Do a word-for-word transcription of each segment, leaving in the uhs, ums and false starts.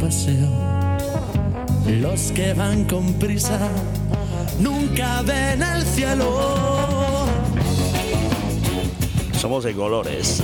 paseo. Los que van con prisa nunca ven el cielo. Somos de colores.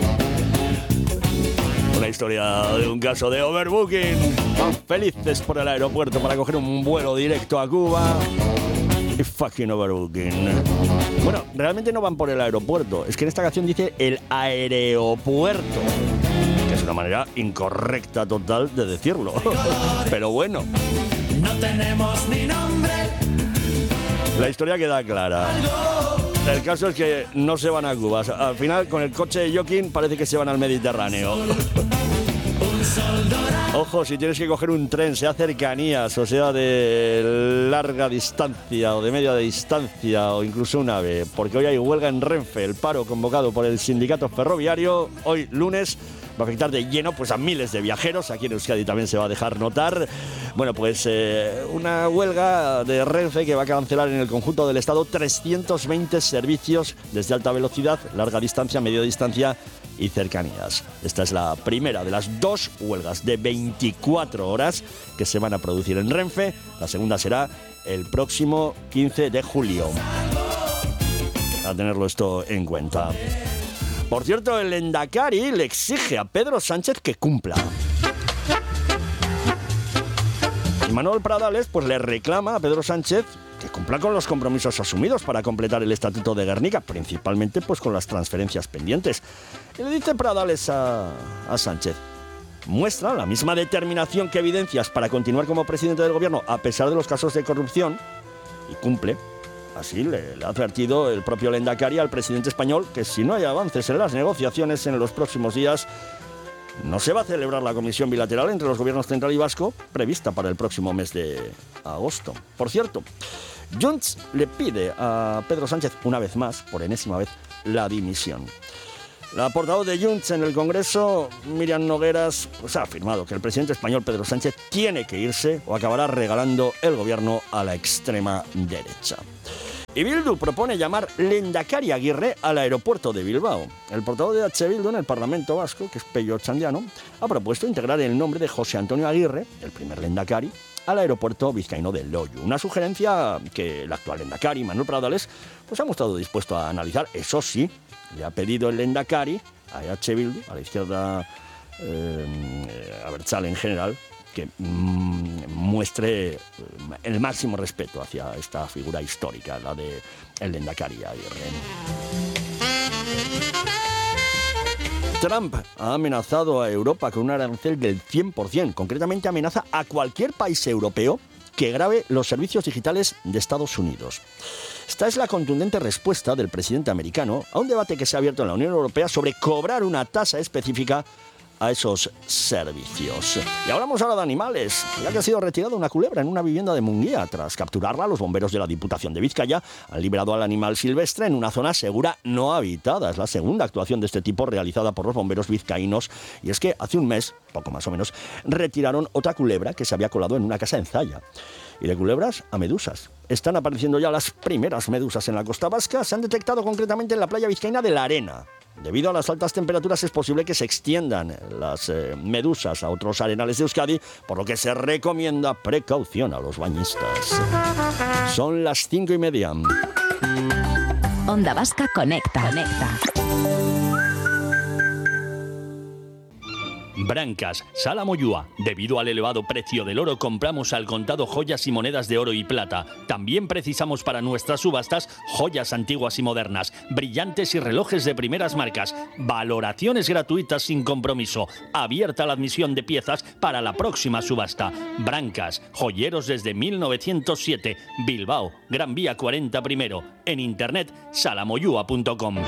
Una historia de un caso de overbooking. Van felices por el aeropuerto para coger un vuelo directo a Cuba. Y fucking overbooking. Bueno, realmente no van por el aeropuerto. Es que en esta canción dice el aeropuerto, que es una manera incorrecta total de decirlo. Pero bueno. No tenemos ni nombre. La historia queda clara. El caso es que no se van a Cuba. Al final, con el coche de Joaquín, parece que se van al Mediterráneo. Ojo, si tienes que coger un tren, sea cercanías, o sea de larga distancia o de media distancia o incluso un AVE, porque hoy hay huelga en Renfe. El paro convocado por el sindicato ferroviario hoy lunes va a afectar de lleno pues a miles de viajeros. Aquí en Euskadi también se va a dejar notar. Bueno, pues eh, una huelga de Renfe que va a cancelar en el conjunto del Estado trescientos veinte servicios desde alta velocidad, larga distancia, media distancia y cercanías. Esta es la primera de las dos huelgas de veinticuatro horas que se van a producir en Renfe. La segunda será el próximo quince de julio. A tenerlo esto en cuenta. Por cierto, el Endacari le exige a Pedro Sánchez que cumpla. Y Manuel Pradales pues le reclama a Pedro Sánchez que cumpla con los compromisos asumidos para completar el Estatuto de Gernika, principalmente pues con las transferencias pendientes. Y le dice Pradales a, a Sánchez: muestra la misma determinación que evidencias para continuar como presidente del gobierno a pesar de los casos de corrupción, y cumple. Así le, le ha advertido el propio Lehendakari al presidente español que si no hay avances en las negociaciones en los próximos días, no se va a celebrar la comisión bilateral entre los gobiernos central y vasco prevista para el próximo mes de agosto. Por cierto, Junts le pide a Pedro Sánchez una vez más, por enésima vez, la dimisión. La portavoz de Junts en el Congreso, Miriam Nogueras, pues ha afirmado que el presidente español Pedro Sánchez tiene que irse o acabará regalando el gobierno a la extrema derecha. Y Bildu propone llamar Lehendakari Aguirre al aeropuerto de Bilbao. El portavoz de H. Bildu en el Parlamento Vasco, que es Pello Txandiano, ha propuesto integrar el nombre de José Antonio Aguirre, el primer Lehendakari, al aeropuerto vizcaíno de Loiu. Una sugerencia que el actual Lehendakari, Manuel Pradales, pues ha mostrado dispuesto a analizar. Eso sí, le ha pedido el Lehendakari a H. Bildu, a la izquierda eh, abertzale en general, que mm, muestre el máximo respeto hacia esta figura histórica, la de el Lehendakari Aguirre. Trump ha amenazado a Europa con un arancel del cien por ciento. Concretamente amenaza a cualquier país europeo que grave los servicios digitales de Estados Unidos. Esta es la contundente respuesta del presidente americano a un debate que se ha abierto en la Unión Europea sobre cobrar una tasa específica a esos servicios. Y hablamos ahora de animales, ya que ha sido retirada una culebra en una vivienda de Munguía. Tras capturarla, los bomberos de la Diputación de Vizcaya han liberado al animal silvestre en una zona segura no habitada. Es la segunda actuación de este tipo realizada por los bomberos vizcaínos, y es que hace un mes, poco más o menos, retiraron otra culebra que se había colado en una casa en Zalla. Y de culebras a medusas. Están apareciendo ya las primeras medusas en la costa vasca. Se han detectado concretamente en la playa vizcaína de La Arena. Debido a las altas temperaturas es posible que se extiendan las eh, medusas a otros arenales de Euskadi, por lo que se recomienda precaución a los bañistas. Son las cinco y media. Onda Vasca Conecta. Conecta. Brancas, Sala Moyúa. Debido al elevado precio del oro, compramos al contado joyas y monedas de oro y plata. También precisamos para nuestras subastas joyas antiguas y modernas, brillantes y relojes de primeras marcas. Valoraciones gratuitas sin compromiso. Abierta la admisión de piezas para la próxima subasta. Brancas, joyeros desde mil novecientos siete. Bilbao, Gran Vía cuarenta primero. En internet, salamoyúa punto com.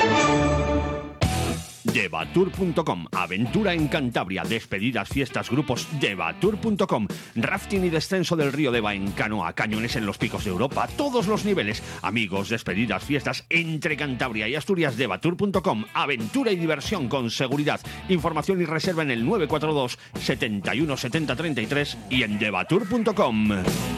Devatur punto com, aventura en Cantabria, despedidas, fiestas, grupos. Devatur punto com, rafting y descenso del río Deva en canoa, cañones en los picos de Europa, todos los niveles. Amigos, despedidas, fiestas entre Cantabria y Asturias. Devatur punto com, aventura y diversión con seguridad. Información y reserva en el nueve cuatro dos, setenta y uno, setenta, treinta y tres y en devatur punto com.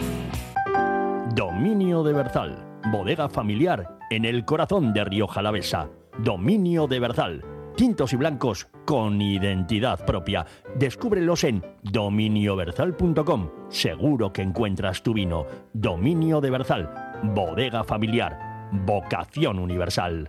Dominio de Berzal, bodega familiar en el corazón de Rioja Alavesa. Dominio de Berzal. tintos y blancos con identidad propia. Descúbrelos en dominio berzal punto com. Seguro que encuentras tu vino. Dominio de Berzal, bodega familiar, vocación universal.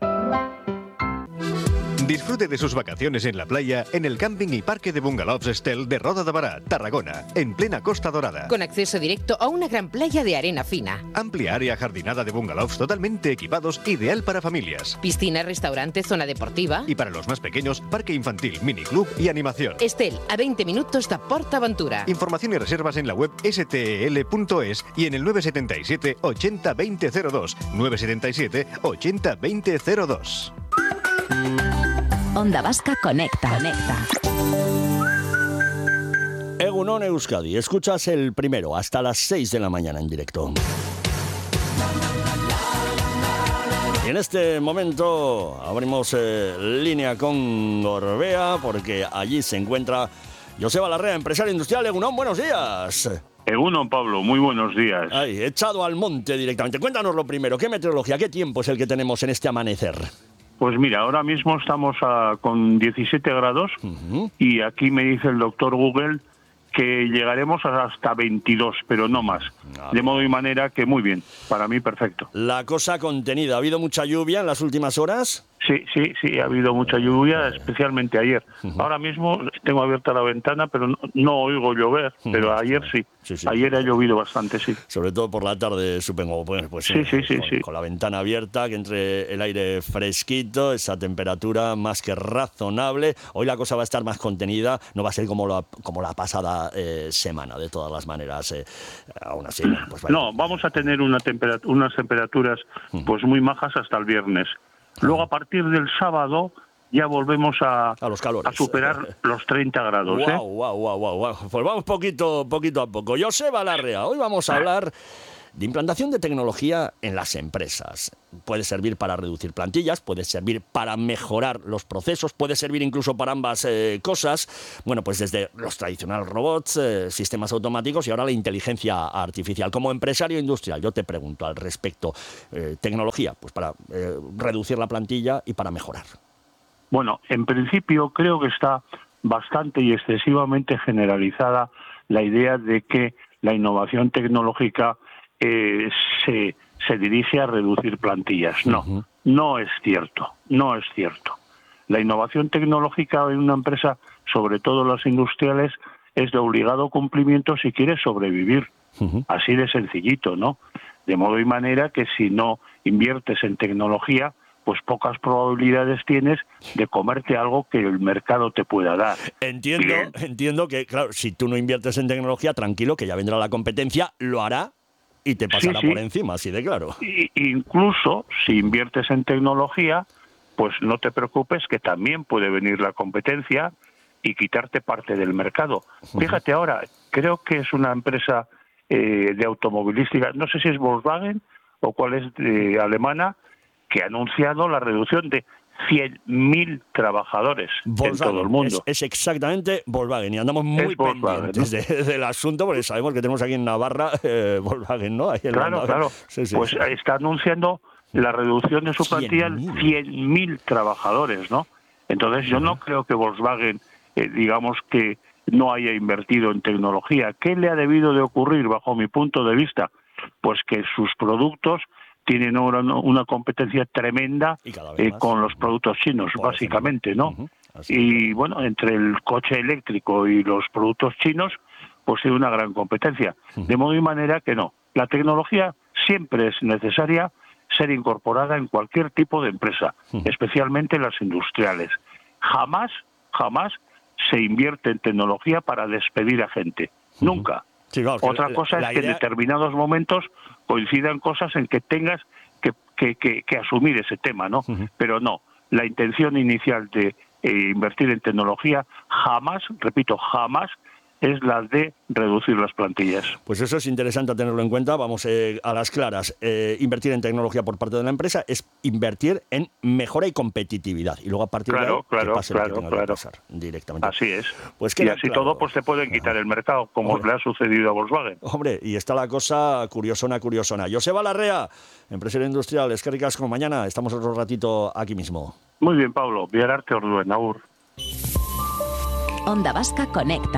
Disfrute de sus vacaciones en la playa en el camping y parque de bungalows Estel de Roda de Bará, Tarragona, en plena Costa Dorada. Con acceso directo a una gran playa de arena fina. Amplia área jardinada de bungalows totalmente equipados, ideal para familias. Piscina, restaurante, zona deportiva. Y para los más pequeños, parque infantil, miniclub y animación. Estel, a veinte minutos de PortAventura. Información y reservas en la web s t e l punto es y en el nueve siete siete, ochenta, veinte cero dos. nueve siete siete, ochenta, veinte cero dos. Onda Vasca Conecta. Conecta. Egunon Euskadi, escuchas el primero hasta las seis de la mañana en directo. Y en este momento abrimos eh, línea con Gorbea porque allí se encuentra Joseba Larrea, empresario industrial. Egunon, buenos días. Egunon, Pablo, muy buenos días. Ay, echado al monte directamente. Cuéntanos lo primero, ¿qué meteorología, qué tiempo es el que tenemos en este amanecer? Pues mira, ahora mismo estamos a, con diecisiete grados uh-huh. y aquí me dice el doctor Google que llegaremos hasta veintidós, pero no más. Ah, de modo y manera que muy bien, para mí perfecto. La cosa contenida, ¿ha habido mucha lluvia en las últimas horas? Sí, sí, sí, ha habido mucha lluvia, especialmente ayer. Uh-huh. Ahora mismo tengo abierta la ventana, pero no, no oigo llover, uh-huh. pero ayer sí. Sí, sí. Ayer ha llovido bastante, sí. Sobre todo por la tarde, supongo, pues, pues sí, sí, sí, con, sí. con la ventana abierta, que entre el aire fresquito, esa temperatura más que razonable. Hoy la cosa va a estar más contenida, no va a ser como la, como la pasada eh, semana, de todas las maneras. Eh, aún así, pues vale. No, vamos a tener una temperatura, unas temperaturas pues muy majas hasta el viernes. Luego, a partir del sábado, ya volvemos a, a, los calores. a superar los treinta grados. Wow, ¿eh? wow, wow, wow, wow. Pues vamos poquito, poquito a poco. Joseba Larrea, hoy vamos a hablar de implantación de tecnología en las empresas. Puede servir para reducir plantillas, puede servir para mejorar los procesos, puede servir incluso para ambas eh, cosas. Bueno, pues desde los tradicionales robots, eh, sistemas automáticos y ahora la inteligencia artificial. Como empresario industrial, yo te pregunto al respecto, eh, tecnología, pues para eh, reducir la plantilla y para mejorar. Bueno, en principio creo que está bastante y excesivamente generalizada la idea de que la innovación tecnológica Eh, se, se dirige a reducir plantillas. No, uh-huh. no es cierto, no es cierto. La innovación tecnológica en una empresa, sobre todo las industriales, es de obligado cumplimiento si quieres sobrevivir. Uh-huh. Así de sencillito, ¿no? De modo y manera que si no inviertes en tecnología, pues pocas probabilidades tienes de comerte algo que el mercado te pueda dar. Entiendo, Bien. entiendo que, claro, si tú no inviertes en tecnología, tranquilo, que ya vendrá la competencia, lo hará y te pasará sí, sí. por encima, así de claro. Y, incluso si inviertes en tecnología, pues no te preocupes que también puede venir la competencia y quitarte parte del mercado. Uh-huh. Fíjate ahora, creo que es una empresa eh, de automovilística, no sé si es Volkswagen o cuál es eh, alemana, que ha anunciado la reducción de cien mil trabajadores Volkswagen, en todo el mundo. Es, es exactamente Volkswagen y andamos muy pendientes, ¿no?, de, del asunto porque sabemos que tenemos aquí en Navarra eh, Volkswagen, ¿no? Ahí en claro, Navarra. claro. Sí, sí, pues sí. Está anunciando la reducción de su plantilla en cien mil trabajadores, ¿no? Entonces yo uh-huh. no creo que Volkswagen, eh, digamos que no haya invertido en tecnología. ¿Qué le ha debido de ocurrir bajo mi punto de vista? Pues que sus productos tienen una, una competencia tremenda eh, con los productos chinos, Por básicamente, ¿no? Uh-huh. Y es. Bueno, entre el coche eléctrico y los productos chinos, pues hay una gran competencia. Uh-huh. De modo y manera que no. La tecnología siempre es necesaria ser incorporada en cualquier tipo de empresa, uh-huh. especialmente las industriales. Jamás, jamás se invierte en tecnología para despedir a gente. Uh-huh. Nunca. Sí, claro, Otra la, cosa la es que idea... en determinados momentos coincidan cosas en que tengas que, que, que, que asumir ese tema, ¿no? Uh-huh. Pero no, la intención inicial de eh, invertir en tecnología jamás, repito, jamás es la de reducir las plantillas. Pues eso es interesante tenerlo en cuenta. Vamos eh, a las claras. Eh, invertir en tecnología por parte de la empresa es invertir en mejora y competitividad. Y luego a partir claro, de ahí, claro, que pase claro, lo que tenga claro. que pasar directamente. Así es. Pues y así claro. todo pues te pueden quitar el mercado, como Hombre. le ha sucedido a Volkswagen. Hombre, y está la cosa curiosona, curiosona. Joseba Larrea, empresario industrial, eskerrik asko. Mañana estamos otro ratito aquí mismo. Muy bien, Pablo. Biararte orduen, agur. Onda Vasca Conecta.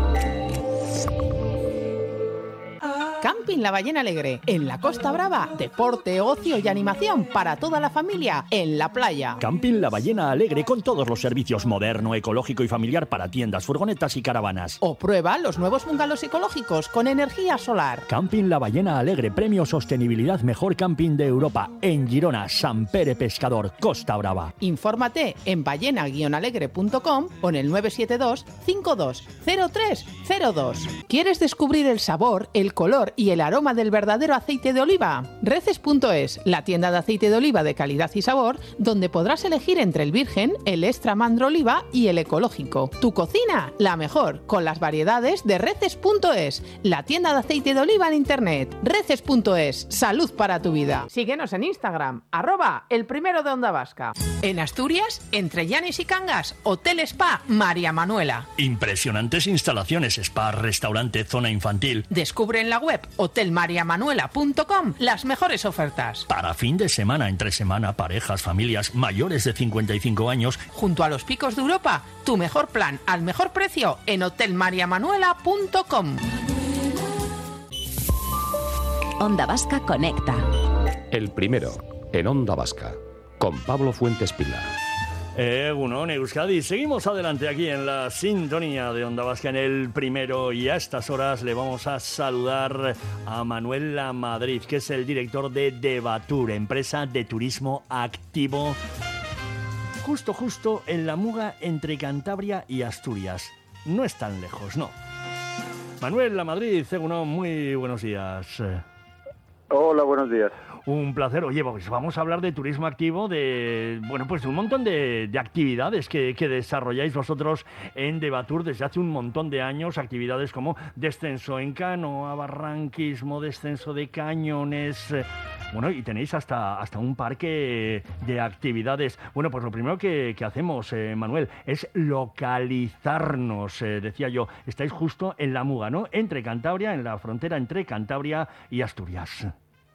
Camping La Ballena Alegre, en la Costa Brava. Deporte, ocio y animación para toda la familia en la playa. Camping La Ballena Alegre con todos los servicios moderno, ecológico y familiar para tiendas, furgonetas y caravanas. O prueba los nuevos bungalows ecológicos con energía solar. Camping La Ballena Alegre, premio Sostenibilidad Mejor Camping de Europa, en Girona, Sant Pere Pescador, Costa Brava. Infórmate en ballena alegre punto com o en el nueve siete dos cinco dos cero tres cero dos. ¿Quieres descubrir el sabor, el color y el aroma del verdadero aceite de oliva? Reces punto es, la tienda de aceite de oliva de calidad y sabor, donde podrás elegir entre el virgen, el extra mandro oliva y el ecológico. Tu cocina, la mejor, con las variedades de Reces punto es, la tienda de aceite de oliva en internet. Reces punto es, salud para tu vida. Síguenos en Instagram, arroba el primero de Onda Vasca. En Asturias, entre Llanes y Cangas, Hotel Spa María Manuela. Impresionantes instalaciones, spa, restaurante, zona infantil. Descubre en la web hotel maría manuela punto com las mejores ofertas. Para fin de semana, entre semana, parejas, familias mayores de cincuenta y cinco años. Junto a los picos de Europa, tu mejor plan al mejor precio en hotel maría manuela punto com. Onda Vasca Conecta. El primero, en Onda Vasca, con Pablo Fuentes Pila. Egunon, Euskadi. Seguimos adelante aquí en la sintonía de Onda Vasca en el primero, y a estas horas le vamos a saludar a Manuel Lamadrid, que es el director de Devatur, empresa de turismo activo, justo, justo en la muga entre Cantabria y Asturias. No es tan lejos, no. Manuel Lamadrid, egunon, muy buenos días. Hola, buenos días. Un placer. Oye, pues vamos a hablar de turismo activo, de bueno, pues de un montón de, de actividades que, que desarrolláis vosotros en Devatur desde hace un montón de años, actividades como descenso en canoa, barranquismo, descenso de cañones, eh, bueno, y tenéis hasta, hasta un parque de actividades. Bueno, pues lo primero que, que hacemos, eh, Manuel, es localizarnos, eh, decía yo, estáis justo en la muga, ¿no? Entre Cantabria, en la frontera entre Cantabria y Asturias.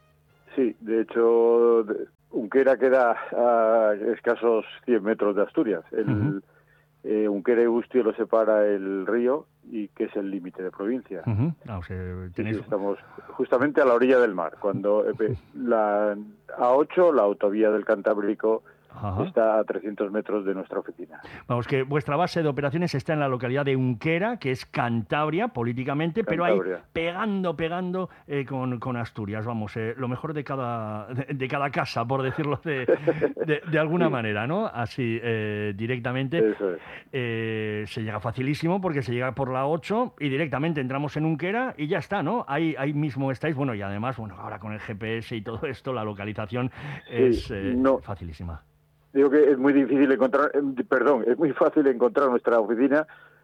Sí, de hecho, Unquera queda a escasos cien metros de Asturias. El, uh-huh. eh, Unquera y Ustio lo separa el río, y que es el límite de provincia. Uh-huh. Ah, o sea, tenéis... sí, estamos justamente a la orilla del mar. Cuando eh, la A ocho, la autovía del Cantábrico, Ajá. está a trescientos metros de nuestra oficina. Vamos, que vuestra base de operaciones está en la localidad de Unquera, que es Cantabria políticamente, Cantabria. pero ahí pegando, pegando eh, con, con Asturias. Vamos, eh, lo mejor de cada de, de cada casa, por decirlo de, de, de alguna sí. manera, ¿no? Así, eh, directamente. Eso es. Eh, se llega facilísimo porque se llega por la ocho y directamente entramos en Unquera y ya está, ¿no? Ahí, ahí mismo estáis. Bueno, y además, bueno, ahora con el G P S y todo esto, la localización sí, es eh, no. facilísima. Digo que es muy difícil encontrar, perdón, es muy fácil encontrar nuestra oficina,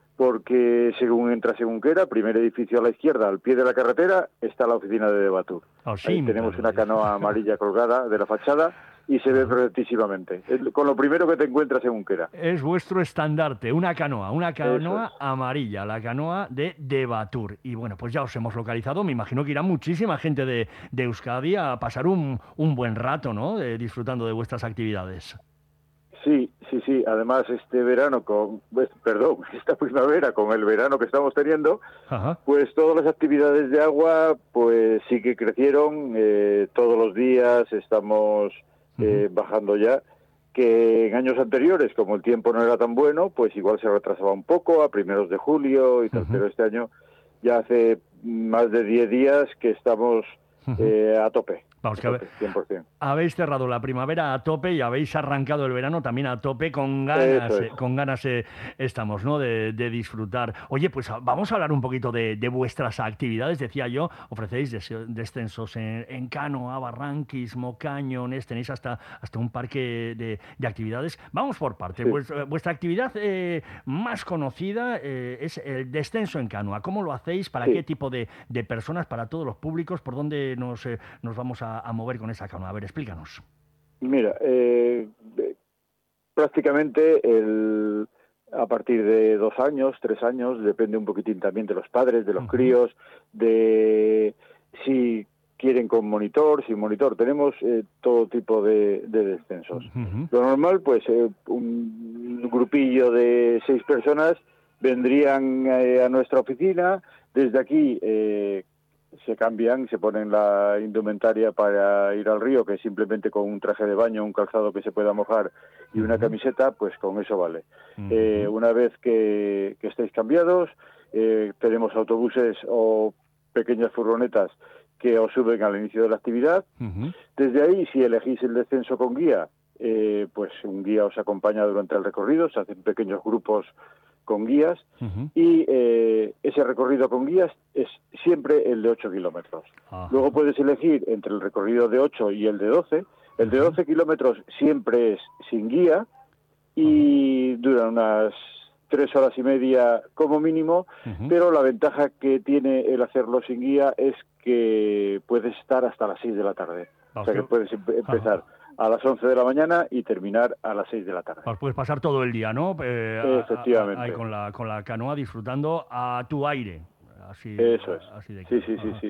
porque según entras en Unquera, primer edificio a la izquierda, al pie de la carretera, está la oficina de Devatur. Oh, sí, Ahí tenemos una canoa amarilla colgada de la fachada y se ve perfectísimamente. Es con lo primero que te encuentras en Unquera. Es vuestro estandarte, una canoa, una canoa es. amarilla, la canoa de Devatur. Y bueno, pues ya os hemos localizado. Me imagino que irá muchísima gente de, de Euskadi a pasar un, un buen rato, ¿no? De, disfrutando de vuestras actividades. Sí, sí, sí. Además, este verano, con, pues, perdón, esta primavera, con el verano que estamos teniendo, Ajá. pues todas las actividades de agua, pues sí que crecieron. Eh, todos los días estamos eh, uh-huh. bajando ya. Que en años anteriores, como el tiempo no era tan bueno, pues igual se retrasaba un poco a primeros de julio y tal. Uh-huh. Pero este año ya hace más de diez días que estamos uh-huh. eh, a tope. Vamos, que cien por ciento. Habéis cerrado la primavera a tope y habéis arrancado el verano también a tope, con ganas, es. eh, con ganas eh, estamos, ¿no?, de, de disfrutar. Oye, pues vamos a hablar un poquito de, de vuestras actividades. Decía yo, ofrecéis des- descensos en, en canoa, barranquismo, cañones, tenéis hasta, hasta un parque de, de actividades. Vamos por parte. Sí. Vuestra, vuestra actividad eh, más conocida eh, es el descenso en canoa. ¿Cómo lo hacéis? ¿Para Sí. qué tipo de, de personas? ¿Para todos los públicos? ¿Por dónde nos, eh, nos vamos a, a mover con esa canoa? A ver, explícanos. Mira, eh, prácticamente el, a partir de dos años, tres años, depende un poquitín también de los padres, de los uh-huh. críos, de si quieren con monitor, sin monitor. Tenemos eh, todo tipo de, de descensos. Uh-huh. Lo normal, pues eh, un grupillo de seis personas vendrían eh, a nuestra oficina. Desde aquí eh, se cambian, se ponen la indumentaria para ir al río, que es simplemente con un traje de baño, un calzado que se pueda mojar y una camiseta, pues con eso vale. Uh-huh. Eh, una vez que, que estéis cambiados, eh, tenemos autobuses o pequeñas furgonetas que os suben al inicio de la actividad. Uh-huh. Desde ahí, si elegís el descenso con guía, eh, pues un guía os acompaña durante el recorrido, se hacen pequeños grupos con guías, uh-huh. y eh, ese recorrido con guías es siempre el de ocho kilómetros. Uh-huh. Luego puedes elegir entre el recorrido de ocho y el de doce. El de doce kilómetros siempre es sin guía y uh-huh. dura unas tres horas y media como mínimo, uh-huh. pero la ventaja que tiene el hacerlo sin guía es que puedes estar hasta las seis de la tarde. Uh-huh. O sea que puedes em- empezar uh-huh. a las once de la mañana y terminar a las seis de la tarde. Pues puedes pasar todo el día, ¿no? Eh, Efectivamente. A, a, a, con, la, con la canoa disfrutando a tu aire. Así, Eso es. Así de sí, sí, sí, sí.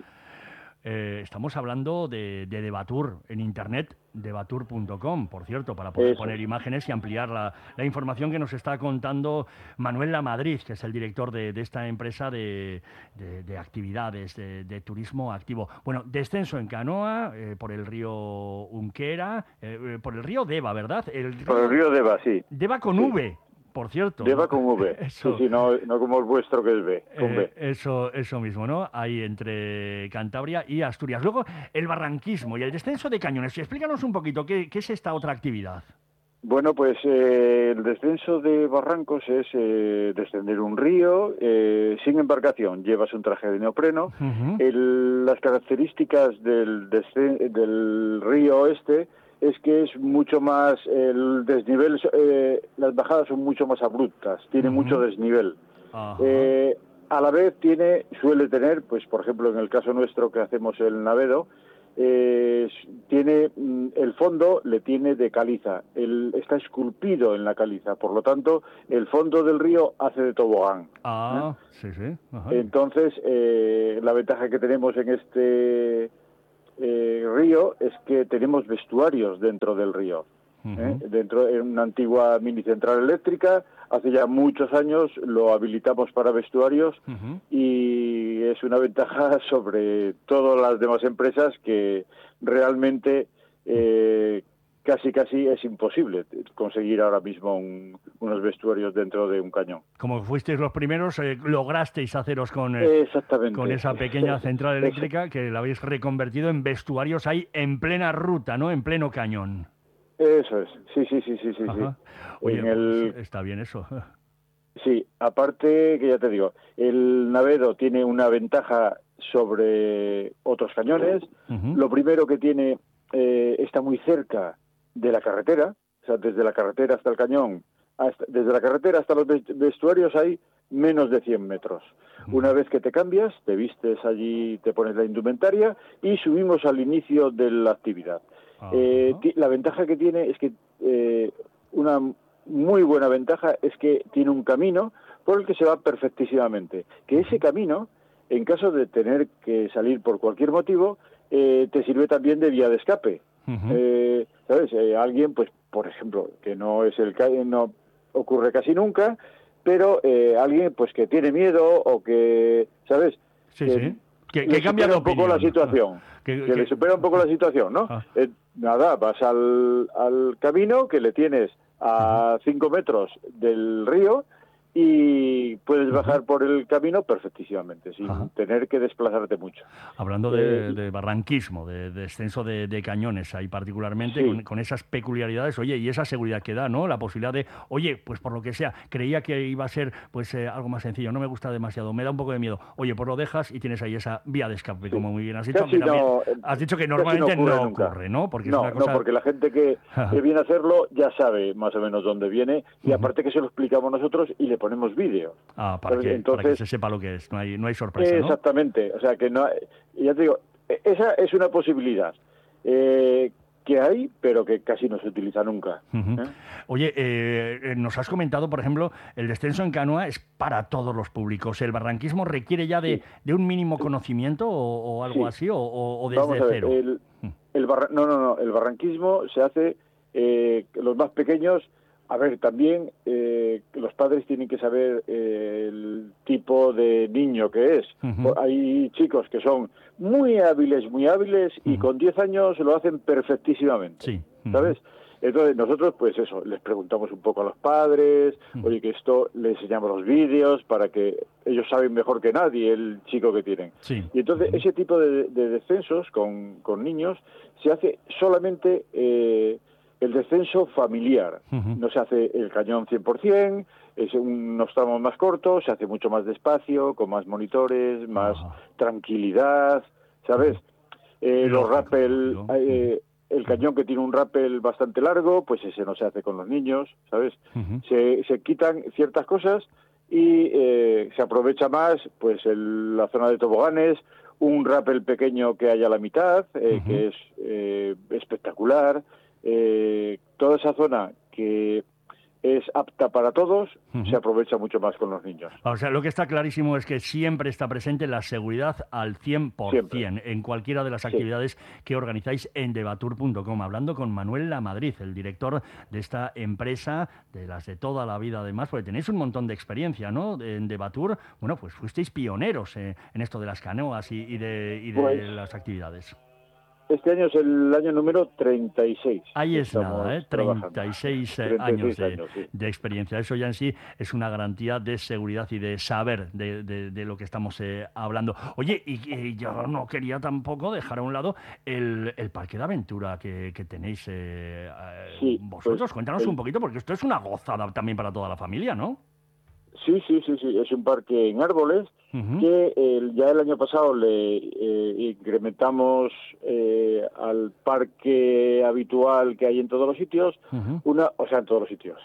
Eh, estamos hablando de, de Debatur en internet, debatur punto com, por cierto, para poder Eso. poner imágenes y ampliar la, la información que nos está contando Manuel Lamadrid, que es el director de, de esta empresa de, de, de actividades, de, de turismo activo. Bueno, descenso en canoa eh, por el río Unquera, eh, por el río Deva, ¿verdad? El río, por el río Deva, sí. Deva con sí. V. Por cierto. Deva con V, eso, sí, sí, no, no como el vuestro que es B, con eh, B. Eso, eso mismo, ¿no? Ahí entre Cantabria y Asturias. Luego, el barranquismo y el descenso de cañones. Explícanos un poquito, ¿qué, qué es esta otra actividad? Bueno, pues eh, el descenso de barrancos es eh, descender un río eh, sin embarcación. Llevas un traje de neopreno. Uh-huh. El, las características del, descen- del río este es que es mucho más, el desnivel, eh, las bajadas son mucho más abruptas, tiene uh-huh. mucho desnivel. Uh-huh. Eh, a la vez tiene, suele tener, pues por ejemplo en el caso nuestro que hacemos el Navedo, eh, tiene el fondo le tiene de caliza, el, está esculpido en la caliza, por lo tanto el fondo del río hace de tobogán. Ah, ¿eh? sí, sí. Ajá. Entonces eh, la ventaja que tenemos en este Eh, río es que tenemos vestuarios dentro del río. Uh-huh. ¿eh? Dentro en una antigua mini central eléctrica, hace ya muchos años lo habilitamos para vestuarios uh-huh. y es una ventaja sobre todas las demás empresas que realmente eh, casi casi es imposible conseguir ahora mismo un, unos vestuarios dentro de un cañón. Como fuisteis los primeros, eh, lograsteis haceros con, eh, Exactamente. con esa pequeña central eléctrica que la habéis reconvertido en vestuarios ahí en plena ruta, ¿no? En pleno cañón. Eso es, sí, sí, sí, sí, sí. Ajá. Oye, en el... pues está bien eso. Sí, aparte que ya te digo, el Navedo tiene una ventaja sobre otros cañones. Uh-huh. Lo primero que tiene, eh, está muy cerca de la carretera, o sea, desde la carretera hasta el cañón, hasta, desde la carretera hasta los vestuarios hay menos de cien metros. Una vez que te cambias, te vistes allí, te pones la indumentaria y subimos al inicio de la actividad. Uh-huh. Eh, t- la ventaja que tiene es que, eh, una muy buena ventaja es que tiene un camino por el que se va perfectísimamente. Que ese camino, en caso de tener que salir por cualquier motivo, eh, te sirve también de vía de escape. Uh-huh. Eh, ¿Sabes? Eh, alguien, pues, por ejemplo, que no es el caso, no ocurre casi nunca, pero eh, alguien, pues, que tiene miedo o que, ¿sabes? Sí, que, sí. Que, que cambia un poco la situación. Ah, que, que, que le supera un poco la situación, ¿no? Ah. Eh, nada, vas al, al camino que le tienes a cinco metros del río y puedes bajar por el camino perfectísimamente, sin Ajá. tener que desplazarte mucho. Hablando de, Eh, de barranquismo, de, de descenso de, de cañones, ahí particularmente, Sí. con, con esas peculiaridades, oye, y esa seguridad que da, ¿no? La posibilidad de, oye, pues por lo que sea, creía que iba a ser pues eh, algo más sencillo, no me gusta demasiado, me da un poco de miedo. Oye, pues lo dejas y tienes ahí esa vía de escape, como muy bien has dicho, Casi aunque también no, eh, has dicho que casi normalmente no ocurre no nunca. ocurre, ¿no? Porque no, es una cosa... no, porque la gente que, que viene a hacerlo ya sabe más o menos dónde viene, y aparte que se lo explicamos nosotros y le ponemos vídeo. Ah, para que, Entonces, para que se sepa lo que es, no hay, no hay sorpresa, ¿no? Exactamente, o sea que no, ya te digo, esa es una posibilidad eh, que hay, pero que casi no se utiliza nunca. Ujú. ¿eh? Oye, eh, nos has comentado, por ejemplo, el descenso en canoa es para todos los públicos. ¿El barranquismo requiere ya de, de un mínimo conocimiento o, o algo Sí. así, o, o- o desde Vamos a ver, cero? el, el barra- no, no, no, el barranquismo se hace, eh, los más pequeños, a ver, también eh, los padres tienen que saber eh, el tipo de niño que es. Ujú. Hay chicos que son muy hábiles, muy hábiles, y con diez años lo hacen perfectísimamente, Sí. ¿sabes? Entonces nosotros, pues eso, les preguntamos un poco a los padres, oye, que esto, les enseñamos los vídeos para que ellos saben mejor que nadie el chico que tienen. Sí. Y entonces ese tipo de, de descensos con, con niños se hace solamente eh, el descenso familiar. Ujú. No se hace el cañón cien por ciento, es unos tramos más cortos, se hace mucho más despacio, con más monitores, más tranquilidad, ¿sabes? Eh, los rappel, eh, el cañón que tiene un rappel bastante largo, pues ese no se hace con los niños, ¿sabes? Ujú. se, se quitan ciertas cosas y eh, se aprovecha más pues el- la zona de toboganes, un rappel pequeño que hay a la mitad, eh, Ujú. que es eh, espectacular, eh, toda esa zona que es apta para todos, Ujú. se aprovecha mucho más con los niños. O sea, lo que está clarísimo es que siempre está presente la seguridad al cien por ciento en cualquiera de las Sí. actividades que organizáis en debatur punto com. Hablando con Manuel Lamadrid, el director de esta empresa, de las de toda la vida además, porque tenéis un montón de experiencia, ¿no? En Debatur, bueno, pues fuisteis pioneros eh, en esto de las canoas y, y de, y de Pues, las actividades. Este año es el año número treinta y seis. Ahí es Estamos nada, ¿eh? trabajando. treinta y seis eh, treinta y años, seis de, años, sí. de experiencia. Eso ya en sí es una garantía de seguridad y de saber de, de- de lo que estamos eh, hablando. Oye, y, y yo no quería tampoco dejar a un lado el, el parque de aventura que, que tenéis eh, eh, Sí, vosotros. pues, Cuéntanos el- un poquito, porque esto es una gozada también para toda la familia, ¿no? Sí, sí, sí, sí, es un parque en árboles Ujú. que el- ya el año pasado le eh, incrementamos eh, al parque habitual que hay en todos los sitios, Ujú. una, o sea, en todos los sitios,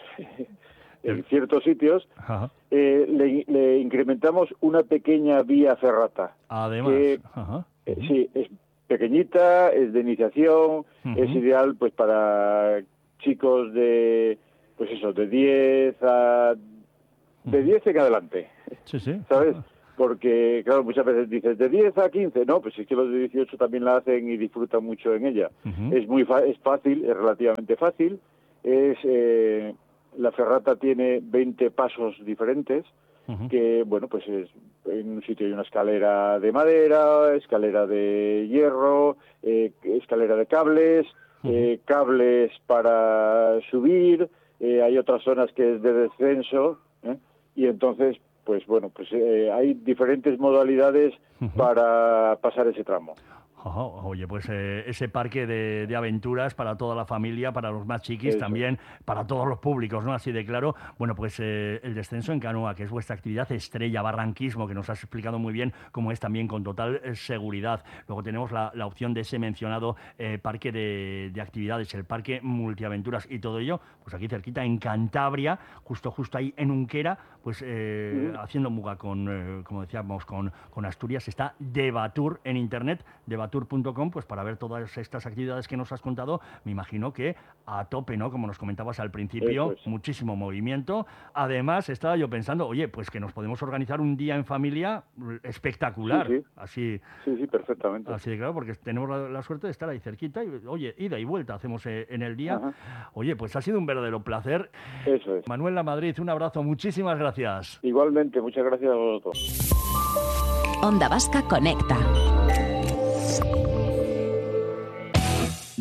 en ciertos sitios, Ajá. eh, le, le incrementamos una pequeña vía ferrata. Además, que, ajá. eh, sí, es pequeñita, es de iniciación, Ujú. es ideal pues para chicos de, pues eso, de diez a de diez en adelante, Sí, sí. ¿sabes? Porque, claro, muchas veces dices, de diez a quince, no, pues es que los de dieciocho también la hacen y disfrutan mucho en ella. Ujú. Es muy fa- es fácil, es relativamente fácil, es eh, la ferrata tiene veinte pasos diferentes, Ujú. que, bueno, pues es, en un sitio hay una escalera de madera, escalera de hierro, eh, escalera de cables, eh, cables para subir, eh, hay otras zonas que es de descenso, ¿eh? Y entonces, pues bueno, pues eh, hay diferentes modalidades para pasar ese tramo. Ajá, oye, pues eh, ese parque de, de aventuras para toda la familia, para los más chiquis, Eso. también para todos los públicos, ¿no? Así de claro. Bueno, pues eh, el descenso en canoa, que es vuestra actividad estrella, barranquismo, que nos has explicado muy bien cómo es también con total eh, seguridad. Luego tenemos la, la opción de ese mencionado eh, parque de, de actividades, el parque multiaventuras y todo ello, pues aquí cerquita en Cantabria, justo justo ahí en Unquera, pues eh, Ujú. haciendo muga con, eh, como decíamos, con, con Asturias, está Debatur en internet, debatur punto com, pues para ver todas estas actividades que nos has contado, me imagino que a tope, ¿no? Como nos comentabas al principio, Eso es. muchísimo movimiento. Además, estaba yo pensando, oye, pues que nos podemos organizar un día en familia espectacular, Sí, sí. así, Sí, sí, perfectamente. así de claro, porque tenemos la, la suerte de estar ahí cerquita y, oye, ida y vuelta hacemos eh, en el día. Ajá. Oye, pues ha sido un verdadero placer. Eso es. Manuel Lamadrid, un abrazo, muchísimas gracias. Igualmente, muchas gracias a vosotros. Onda Vasca Conecta.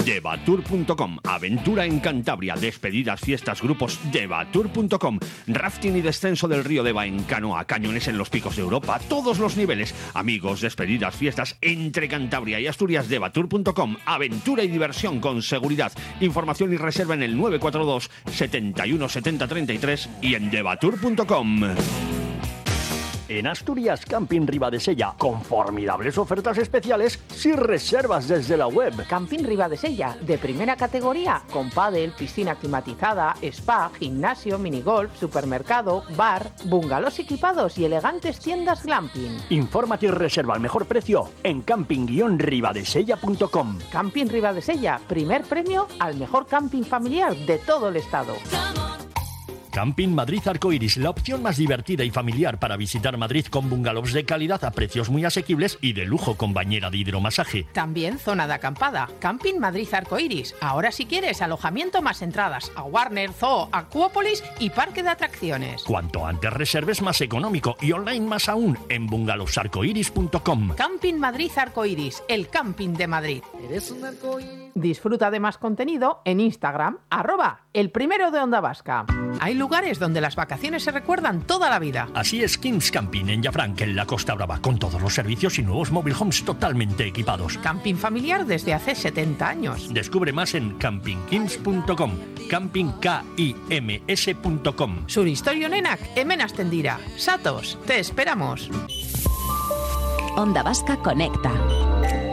Devatur punto com. Aventura en Cantabria, despedidas, fiestas, grupos. Devatur punto com. Rafting y descenso del río Deva en canoa, cañones en los picos de Europa, todos los niveles. Amigos, despedidas, fiestas entre Cantabria y Asturias. Devatur punto com. Aventura y diversión con seguridad. Información y reserva en el nueve cuatro dos, setenta y uno, setenta, treinta y tres y en devatur punto com. En Asturias, Camping Ribadesella, con formidables ofertas especiales si reservas desde la web. Camping Ribadesella, de primera categoría, con pádel, piscina climatizada, spa, gimnasio, minigolf, supermercado, bar, bungalows equipados y elegantes tiendas glamping. Infórmate y reserva al mejor precio en camping guion ribadesella punto com. Camping Ribadesella, primer premio al mejor camping familiar de todo el estado. Camping Madrid Arcoiris, la opción más divertida y familiar para visitar Madrid, con bungalows de calidad a precios muy asequibles y de lujo con bañera de hidromasaje. También zona de acampada. Camping Madrid Arcoiris. Ahora si quieres alojamiento más entradas a Warner, Zoo, Acuópolis y parque de atracciones. Cuanto antes reserves, más económico, y online más aún en bungalows arcoiris punto com. Camping Madrid Arcoiris, el camping de Madrid. ¿Eres un arcoíris? Disfruta de más contenido en Instagram, arroba el primero de Onda Vasca. Hay lugares donde las vacaciones se recuerdan toda la vida. Así es Kings Camping en Llafranc, en la Costa Brava, con todos los servicios y nuevos mobile homes totalmente equipados. Camping familiar desde hace setenta años. Descubre más en camping kings punto com, camping kims punto com. Suristorio Nenak, hemen tendira. Satos, te esperamos. Onda Vasca Conecta.